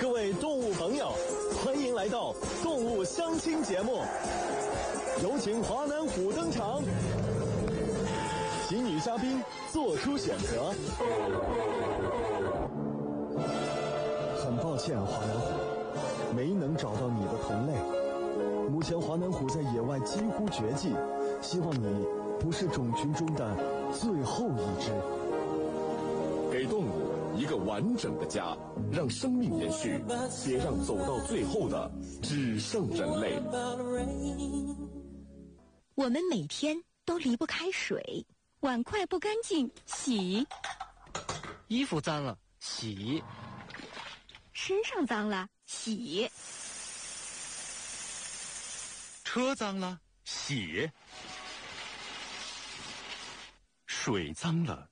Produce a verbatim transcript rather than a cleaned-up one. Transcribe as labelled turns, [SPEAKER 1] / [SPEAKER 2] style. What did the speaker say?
[SPEAKER 1] 各位动物朋友，欢迎来到动物相亲节目，有请华南虎登场，请女嘉宾做出选择。很抱歉，华南虎，没能找到你的同类。目前华南虎在野外几乎绝迹，希望你不是种群中的最后一只。
[SPEAKER 2] 给动物一个完整的家，让生命延续，也让走到最后的只剩人类。
[SPEAKER 3] 我们每天都离不开水，碗筷不干净洗，
[SPEAKER 4] 衣服脏了洗，
[SPEAKER 3] 身上脏了洗，
[SPEAKER 5] 车脏了洗，水脏了